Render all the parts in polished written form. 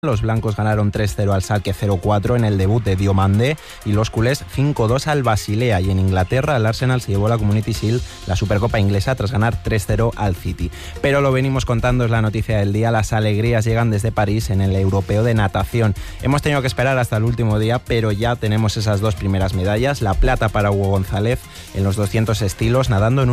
Los blancos ganaron 3-0 al Schalke 0-4 en el debut de Diomande y los culés 5-2 al Basilea. Y en Inglaterra el Arsenal se llevó la Community Shield, la Supercopa inglesa, tras ganar 3-0 al City. Pero lo venimos contando, es la noticia del día. Las alegrías llegan desde París en el Europeo de Natación. Hemos tenido que esperar hasta el último día, pero ya tenemos esas dos primeras medallas. La plata para Hugo González en los 200 estilos, nadando en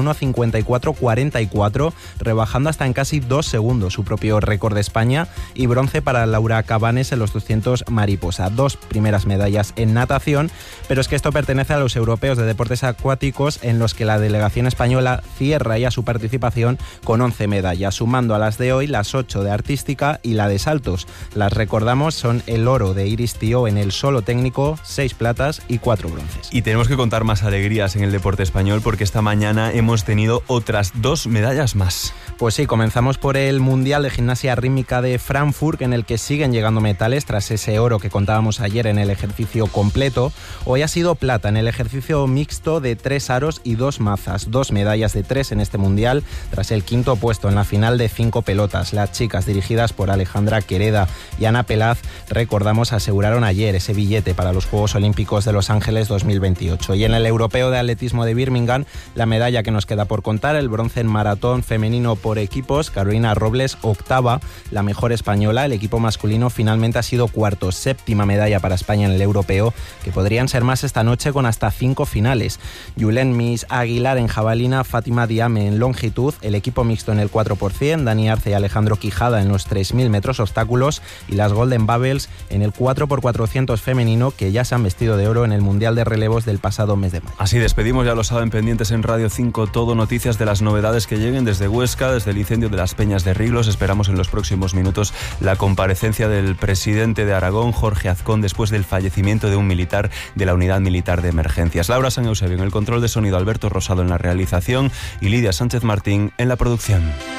1.54.44, rebajando hasta en casi 2 segundos su propio récord de España. Y bronce para Laura Cabanes en los 200 mariposa. Dos primeras medallas en natación, pero es que esto pertenece a los europeos de deportes acuáticos, en los que la delegación española cierra ya su participación con 11 medallas, sumando a las de hoy las 8 de artística y la de saltos. Las recordamos, son el oro de Iris Tío en el solo técnico, 6 platas y 4 bronces. Y tenemos que contar más alegrías en el deporte español, porque esta mañana hemos tenido otras 2 medallas más. Pues sí, comenzamos por el Mundial de Gimnasia Rítmica de Frankfurt, en el que siguen llegando metales tras ese oro que contábamos ayer en el ejercicio completo. Hoy ha sido plata en el ejercicio mixto de 3 aros y 2 mazas, 2 medallas de 3 en este Mundial, tras el quinto puesto en la final de 5 pelotas. Las chicas, dirigidas por Alejandra Quereda y Ana Pelaz, recordamos, aseguraron ayer ese billete para los Juegos Olímpicos de Los Ángeles 2028. Y en el Europeo de Atletismo de Birmingham, la medalla que nos queda por contar, el bronce en maratón femenino por equipos, Carolina Robles, octava, la mejor española. El equipo masculino finalmente ha sido cuarto, séptima medalla para España en el europeo, que podrían ser más esta noche con hasta 5 finales. Julen Miss Aguilar en jabalina, Fátima Diame en longitud, el equipo mixto en el 4%, Dani Arce y Alejandro Quijada en los 3.000 metros obstáculos, y las Golden Bubbles en el 4x400 femenino, que ya se han vestido de oro en el Mundial de Relevos del pasado mes de mayo. Así despedimos, ya lo saben, pendientes en Radio 5 todo, noticias de las novedades que lleguen desde Huesca, desde el incendio de las Peñas de Riglos. Esperamos en los próximos minutos la comparecencia del presidente de Aragón, Jorge Azcón, después del fallecimiento de un militar de la Unidad Militar de Emergencias. Laura San Eusebio en el control de sonido, Alberto Rosado en la realización y Lidia Sánchez Martín en la producción.